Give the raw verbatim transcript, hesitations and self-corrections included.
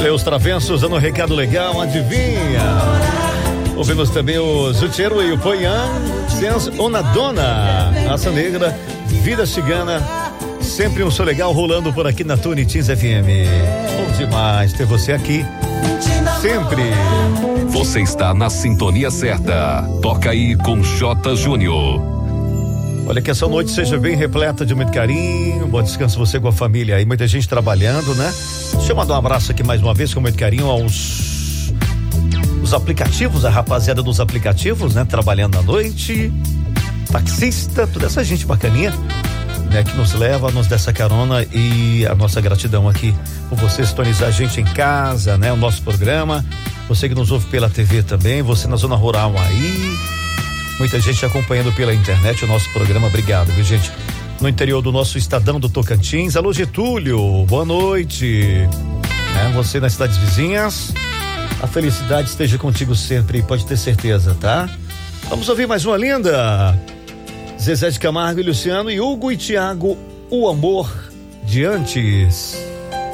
Olha, os Travessos dando um recado legal, adivinha? Ouvimos também o Zutiero e o Poian, Sense Ona Dona, Raça Negra, Vida Cigana, sempre um som legal rolando por aqui na Tunitins F M. Bom demais ter você aqui, sempre. Você está na sintonia certa. Toca aí com J Júnior. Olha, que essa noite seja bem repleta de muito carinho, bom descanso você com a família aí, muita gente trabalhando, né? Deixa eu mandar um abraço aqui mais uma vez com muito carinho aos os aplicativos, a rapaziada dos aplicativos, né? Trabalhando à noite, taxista, toda essa gente bacaninha, né? Que nos leva, nos dá essa carona, e a nossa gratidão aqui por você sintonizar a gente em casa, né? O nosso programa, você que nos ouve pela T V também, você na zona rural aí, muita gente acompanhando pela internet o nosso programa, obrigado, viu, gente? No interior do nosso estadão do Tocantins, alô Getúlio, boa noite, né? Você nas cidades vizinhas, a felicidade esteja contigo sempre, pode ter certeza, tá? Vamos ouvir mais uma linda, Zezé de Camargo e Luciano e Hugo e Thiago, O Amor de Antes.